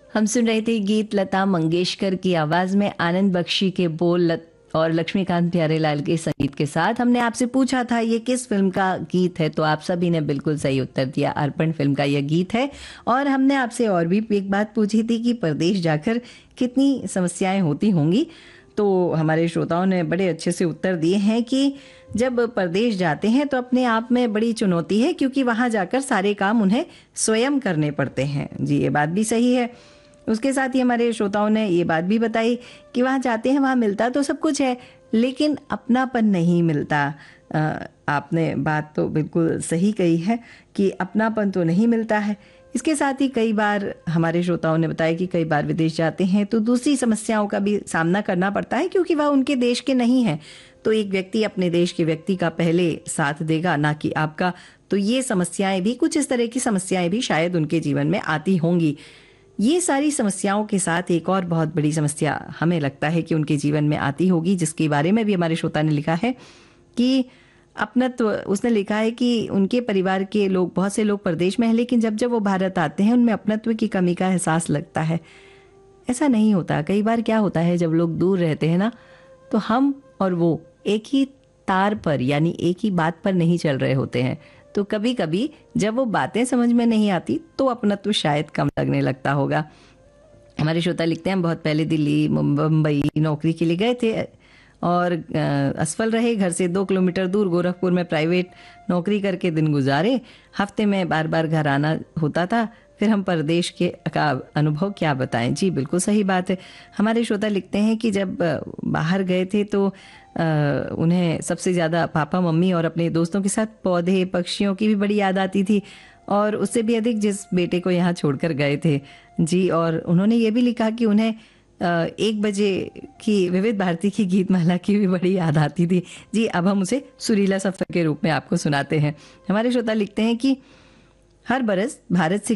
हम सुन रहे थे गीत लता मंगेशकर की आवाज में आनंद बख्शी के बोल और लक्ष्मीकांत प्यारेलाल के संगीत के साथ। हमने आपसे पूछा था ये किस फिल्म का गीत है, तो आप सभी ने बिल्कुल सही उत्तर दिया, अर्पण फिल्म का यह गीत है। और हमने आपसे और भी एक बात पूछी थी कि परदेश जाकर कितनी समस्याएं होती होंगी, तो हमारे श्रोताओं ने बड़े अच्छे से उत्तर दिए हैं कि जब परदेश जाते हैं तो अपने आप में बड़ी चुनौती है, क्योंकि वहां जाकर सारे काम उन्हें स्वयं करने पड़ते हैं। जी, ये बात भी सही है। उसके साथ ही हमारे श्रोताओं ने ये बात भी बताई कि वहाँ जाते हैं, वहाँ मिलता तो सब कुछ है, लेकिन अपनापन नहीं मिलता। आपने बात तो बिल्कुल सही कही है कि अपनापन तो नहीं मिलता है। इसके साथ ही कई बार हमारे श्रोताओं ने बताया कि कई बार विदेश जाते हैं तो दूसरी समस्याओं का भी सामना करना पड़ता है, क्योंकि वह उनके देश के नहीं है। तो एक व्यक्ति अपने देश के व्यक्ति का पहले साथ देगा, ना कि आपका। तो ये समस्याएं भी, कुछ इस तरह की समस्याएं भी शायद उनके जीवन में आती होंगी। ये सारी समस्याओं के साथ एक और बहुत बड़ी समस्या हमें लगता है कि उनके जीवन में आती होगी, जिसके बारे में भी हमारे श्रोता ने लिखा है कि अपनत्व। उसने लिखा है कि उनके परिवार के लोग, बहुत से लोग परदेश में हैं, लेकिन जब जब वो भारत आते हैं उनमें अपनत्व की कमी का एहसास लगता है। ऐसा नहीं होता। कई बार क्या होता है, जब लोग दूर रहते हैं ना, तो हम और वो एक ही तार पर, यानी एक ही बात पर नहीं चल रहे होते हैं। तो कभी कभी जब वो बातें समझ में नहीं आती तो अपनत्व शायद कम लगने लगता होगा। हमारे श्रोता लिखते हैं, हम बहुत पहले दिल्ली मुंबई नौकरी के लिए गए थे और असफल रहे। घर से 2 किलोमीटर दूर गोरखपुर में प्राइवेट नौकरी करके दिन गुजारे। हफ्ते में बार बार घर आना होता था। फिर हम परदेश के का अनुभव क्या बताएं। जी, बिल्कुल सही बात है। हमारे श्रोता लिखते हैं कि जब बाहर गए थे तो उन्हें सबसे ज़्यादा पापा मम्मी और अपने दोस्तों के साथ पौधे पक्षियों की भी बड़ी याद आती थी, और उससे भी अधिक जिस बेटे को यहाँ छोड़कर गए थे। जी, और उन्होंने ये भी लिखा कि उन्हें 1 बजे की विविध भारती की गीतमाला की भी बड़ी याद आती थी। जी, अब हम उसे सुरीला सफ़र के रूप में आपको सुनाते हैं। हमारे श्रोता लिखते हैं कि हर बरस भारत से